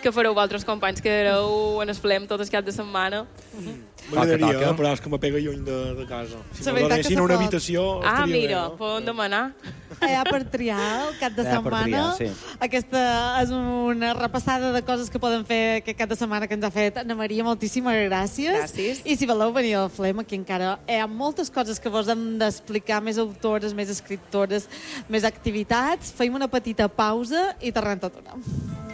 que fareu vosaltres companys, que éreu en el Flem tot el cap de setmana. M'agradaria, però és que me pega lluny de casa. Si La me veritat que donessin se una pot. habitació, Ah, estaria mira, bé, no? podem demanar. Per triar el cap de Per setmana. triar, sí. Aquesta és una repassada de coses que poden fer aquest cap de setmana que ens ha fet Anna Maria. Moltíssimes gràcies. Gràcies. I si voleu venir al Flem, aquí encara hi ha moltes coses que vos hem d'explicar, més autores, més escriptores, més activitats. Feim una petita pausa i tornem tot una.